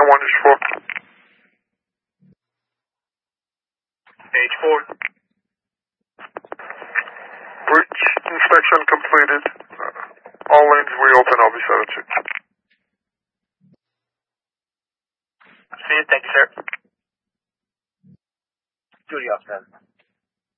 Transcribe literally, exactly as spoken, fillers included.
nine one, H four. H four. Bridge inspection completed. Uh, all lanes reopen, I'll be seventy-two. See you, thank you, sir. Duty off, man.